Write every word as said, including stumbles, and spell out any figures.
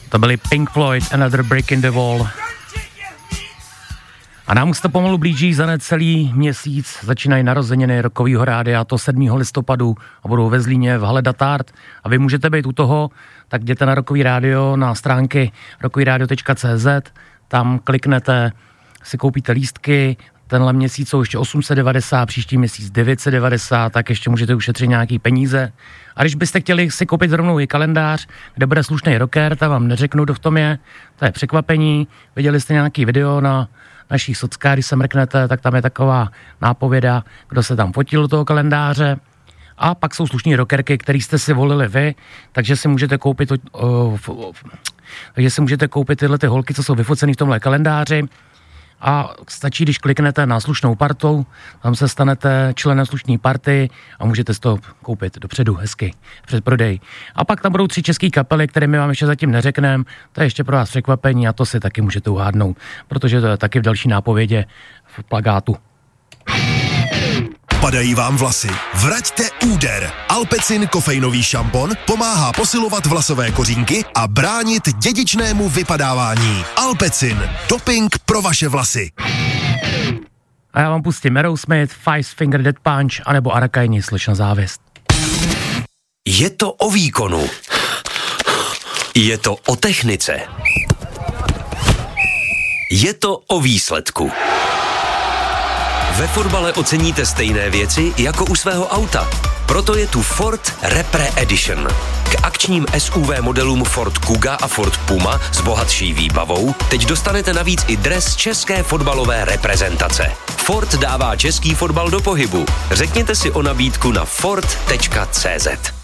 To byli Pink Floyd, Another Brick in the Wall. A nám už to pomalu blíží, za necelý měsíc začínají narozeniny Rockovýho rádia, to sedmého listopadu a budou ve Zlíně v hale Datard. A vy můžete být u toho, tak jděte na Rockový rádio, na stránky rockový radio tečka cé zet, tam kliknete, si koupíte lístky, tenhle měsíc jsou ještě osm set devadesát, příští měsíc devět set devadesát, tak ještě můžete ušetřit nějaký peníze. A když byste chtěli si koupit rovnou i kalendář, kde bude slušný rocker, tak vám neřeknu, kdo v tom je, to je překvapení. Viděli jste nějaký video na našich sockách, když se mrknete, tak tam je taková nápověda, kdo se tam fotil do toho kalendáře. A pak jsou slušní rockerky, který jste si volili vy, takže si můžete koupit uh, uh, takže si můžete koupit tyhle ty holky, co jsou vyfocený v tomhle kalendáři. A stačí, když kliknete na slušnou partu, tam se stanete členem slušné party a můžete z toho koupit dopředu hezky před prodej. A pak tam budou tři české kapely, které my vám ještě zatím neřekneme, to je ještě pro vás překvapení a to si taky můžete uhádnout, protože to je taky v další nápovědě v plakátu. Padají vám vlasy? Vraťte úder. Alpecin kofeinový šampon pomáhá posilovat vlasové kořínky a bránit dědičnému vypadávání. Alpecin. Doping pro vaše vlasy. A já vám pustím Aerosmith, Five Finger Death Punch anebo Arakaini, Slečna závist. Je to o výkonu. Je to o technice. Je to o výsledku. Ve fotbale oceníte stejné věci jako u svého auta. Proto je tu Ford Repre Edition. K akčním S U V modelům Ford Kuga a Ford Puma s bohatší výbavou teď dostanete navíc i dres české fotbalové reprezentace. Ford dává český fotbal do pohybu. Řekněte si o nabídku na ford tečka cé zet.